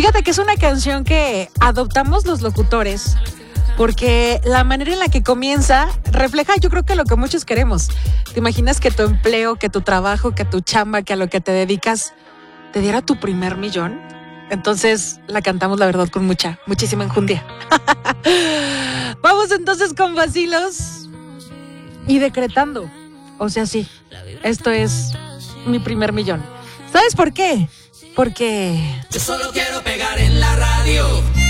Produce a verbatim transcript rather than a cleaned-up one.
Fíjate que es una canción que adoptamos los locutores porque la manera en la que comienza refleja, yo creo que lo que muchos queremos. ¿Te imaginas que tu empleo, que tu trabajo, que tu chamba, que a lo que te dedicas te diera tu primer millón? Entonces la cantamos, la verdad, con mucha, muchísima enjundia. Vamos entonces con vacilos y decretando. O sea, sí, esto es mi primer millón. ¿Sabes por qué? Porque yo solo quiero pegar en la radio.